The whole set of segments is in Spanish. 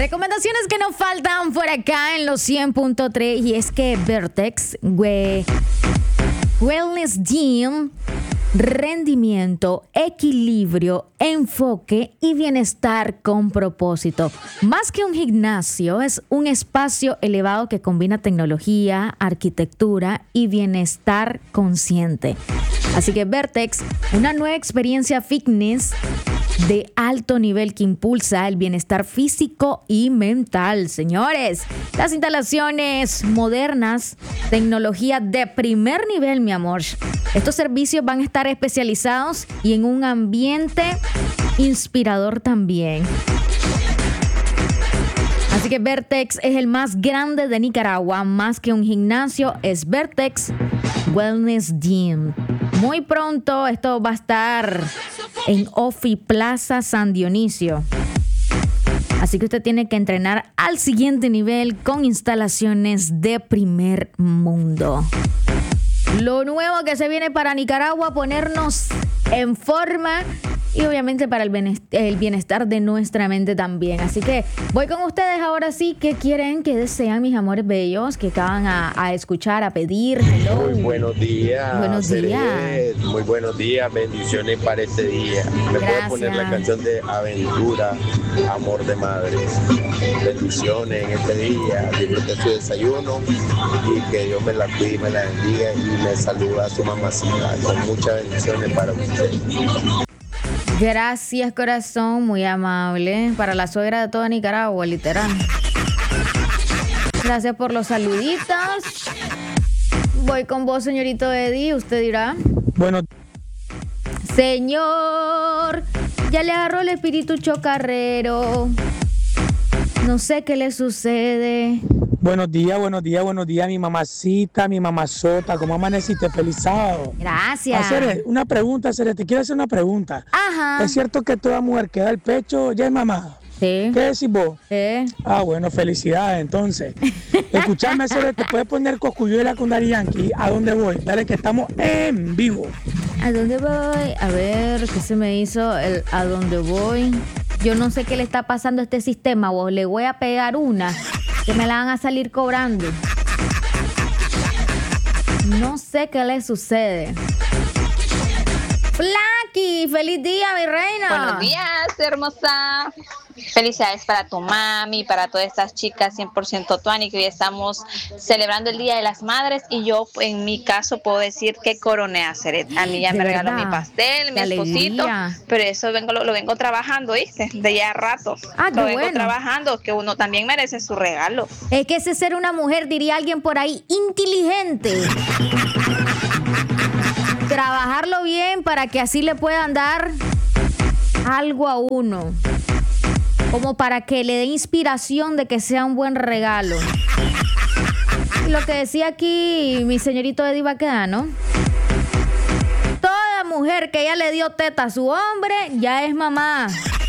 Recomendaciones que no faltan por acá en los 100.3 y es que Vertex Wellness Gym, rendimiento, equilibrio, enfoque y bienestar con propósito. Más que un gimnasio, es un espacio elevado que combina tecnología, arquitectura y bienestar consciente. Así que Vertex, una nueva experiencia fitness de alto nivel que impulsa el bienestar físico y mental. Señores, las instalaciones modernas, tecnología de primer nivel, mi amor. Estos servicios van a estar especializados y en un ambiente inspirador también. Así que Vertex es el más grande de Nicaragua. Más que un gimnasio, es Vertex Wellness Gym. Muy pronto esto va a estar en Ofi Plaza San Dionisio. Así que usted tiene que entrenar al siguiente nivel con instalaciones de primer mundo. Lo nuevo que se viene para Nicaragua, ponernos en forma y obviamente para el bienestar de nuestra mente también. Así que voy con ustedes ahora sí. ¿Qué quieren, qué desean, mis amores bellos que acaban a escuchar, a pedir? Hello. Muy buenos días. Buenos días. Muy buenos días, bendiciones para este día. Me puedes poner la canción de Aventura, Amor de Madres. Bendiciones en este día, disfrute su desayuno y que Dios me la cuide y me la bendiga y me saluda a su mamacita con muchas bendiciones para usted. Gracias, corazón, muy amable. Para la suegra de toda Nicaragua, literal. Gracias por los saluditos. Voy con vos, señorito Eddie, usted dirá. Bueno. Señor, ya le agarró el espíritu chocarrero. No sé qué le sucede. Buenos días, mi mamacita, mi mamazota. ¿Cómo amaneciste? Feliz sábado. Gracias. Una pregunta, te quiero hacer una pregunta. Ajá. ¿Es cierto que toda mujer que da el pecho ya es mamá? Sí. ¿Qué decís vos? Sí. Ah, bueno, felicidades, entonces. Escuchame, te puedes poner Cosculluela con Daddy Yankee. ¿A dónde voy? Dale, que estamos en vivo. ¿A dónde voy? A ver, ¿qué se me hizo el a dónde voy? Yo no sé qué le está pasando a este sistema, vos. Le voy a pegar una que me la van a salir cobrando. No sé qué le sucede. Flaky, feliz día, mi reina. Buenos días, hermosa. Felicidades para tu mami, para todas estas chicas 100% tuani que hoy estamos celebrando el Día de las Madres y yo en mi caso puedo decir que coroné a Ceret. A mí ya me regaló mi pastel, mi esposito, pero eso lo vengo trabajando, ¿viste? De ya rato. Lo vengo trabajando, que uno también merece su regalo. Es que ese ser una mujer, diría alguien por ahí, inteligente. Trabajarlo bien para que así le puedan dar algo a uno. Como para que le dé inspiración de que sea un buen regalo. Y lo que decía aquí mi señorito Eddie Baquedano, toda mujer que ya le dio teta a su hombre, ya es mamá.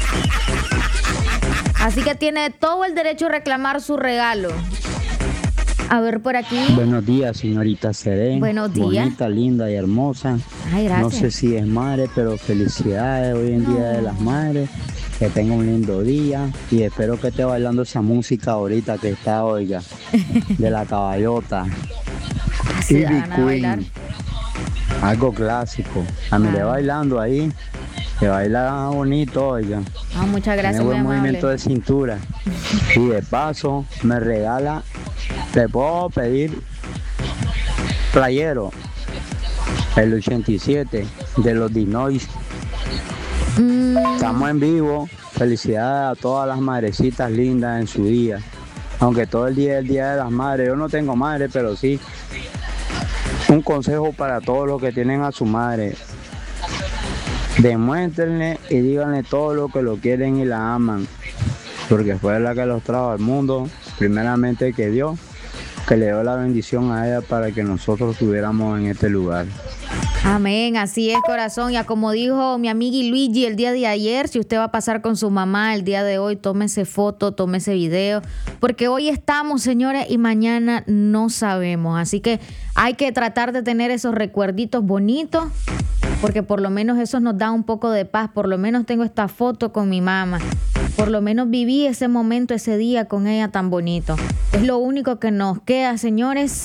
Así que tiene todo el derecho a reclamar su regalo. A ver por aquí. Buenos días, señorita Serén. Buenos días. Bonita, linda y hermosa. Ay, gracias. No sé si es madre, pero felicidades hoy en Día de las Madres. Que tenga un lindo día y espero que esté bailando esa música ahorita que está, oiga, de la caballota. Ivy Queen. Algo clásico. A mí le bailando ahí, que baila bonito, oiga. Muchas gracias, tiene buen muy movimiento de cintura. Y de paso, me regala, le puedo pedir playero, el 87 de los Dinois. Estamos en vivo. Felicidades a todas las madrecitas lindas en su día. Aunque todo el día es el Día de las Madres. Yo no tengo madre, pero sí. Un consejo para todos los que tienen a su madre. Demuéstrenle y díganle todo lo que lo quieren y la aman. Porque fue la que los trajo al mundo. Primeramente que Dios, que le dio la bendición a ella para que nosotros estuviéramos en este lugar. Amén, así es, corazón. Ya como dijo mi amigo Luigi el día de ayer, si usted va a pasar con su mamá el día de hoy, tómese foto, tómese video, porque hoy estamos, señores, y mañana no sabemos. Así que hay que tratar de tener esos recuerditos bonitos, porque por lo menos eso nos da un poco de paz. Por lo menos tengo esta foto con mi mamá. Por lo menos viví ese momento, ese día con ella tan bonito. Es lo único que nos queda, señores,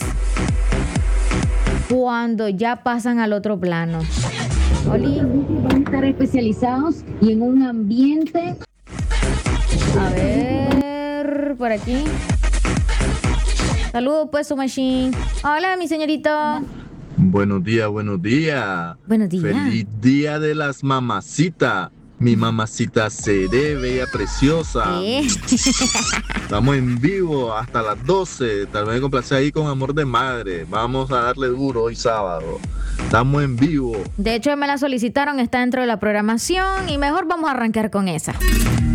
cuando ya pasan al otro plano. Oli, van a estar especializados y en un ambiente. A ver, por aquí. Saludos, pues, su machine. Hola, mi señorito. Buenos días, buenos días. Buenos días. Feliz día de las mamacitas. Mi mamacita seré, bella, preciosa. Estamos en vivo hasta las 12. Tal vez me complace ahí con Amor de Madre. Vamos a darle duro hoy sábado. Estamos en vivo. De hecho, me la solicitaron, está dentro de la programación y mejor vamos a arrancar con esa.